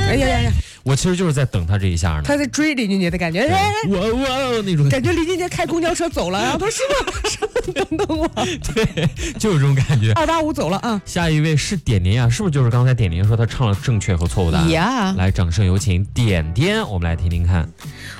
哎呀呀呀！ 我其实就是在等他这一下呢。 他在追林俊杰的感觉， 哇那种感觉林俊杰开公交车走了，然后他说是吗？等等我， 对，就是这种感觉。 285走了啊！ 下一位是点点呀，是不是就是刚才点点说他唱了正确和错误的？ 呀， 来，掌声有请点点，我们来听听看。